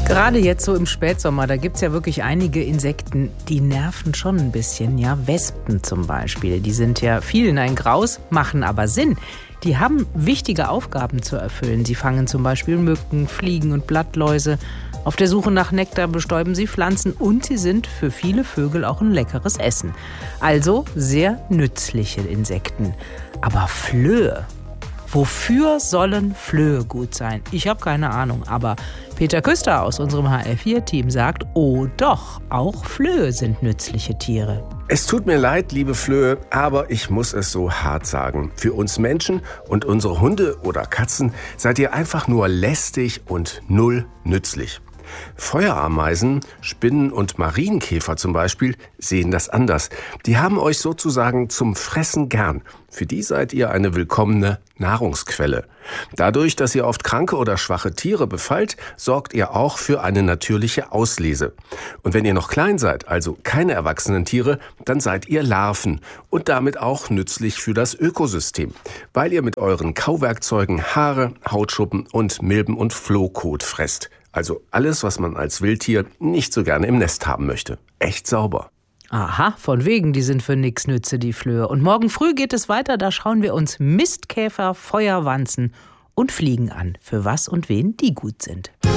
Gerade jetzt so im Spätsommer, da gibt es ja wirklich einige Insekten, die nerven schon ein bisschen. Ja, Wespen zum Beispiel, die sind ja vielen ein Graus, machen aber Sinn. Die haben wichtige Aufgaben zu erfüllen. Sie fangen zum Beispiel Mücken, Fliegen und Blattläuse. Auf der Suche nach Nektar bestäuben sie Pflanzen und sie sind für viele Vögel auch ein leckeres Essen. Also sehr nützliche Insekten. Aber Flöhe? Wofür sollen Flöhe gut sein? Ich habe keine Ahnung, aber Peter Küster aus unserem HR4-Team sagt, oh doch, auch Flöhe sind nützliche Tiere. Es tut mir leid, liebe Flöhe, aber ich muss es so hart sagen. Für uns Menschen und unsere Hunde oder Katzen seid ihr einfach nur lästig und null nützlich. Feuerameisen, Spinnen und Marienkäfer zum Beispiel sehen das anders. Die haben euch sozusagen zum Fressen gern. Für die seid ihr eine willkommene Nahrungsquelle. Dadurch, dass ihr oft kranke oder schwache Tiere befallt, sorgt ihr auch für eine natürliche Auslese. Und wenn ihr noch klein seid, also keine erwachsenen Tiere, dann seid ihr Larven und damit auch nützlich für das Ökosystem, weil ihr mit euren Kauwerkzeugen Haare, Hautschuppen und Milben- und Flohkot fresst. Also alles, was man als Wildtier nicht so gerne im Nest haben möchte. Echt sauber. Aha, von wegen, die sind für nix nütze, die Flöhe. Und morgen früh geht es weiter, da schauen wir uns Mistkäfer, Feuerwanzen und Fliegen an, für was und wen die gut sind.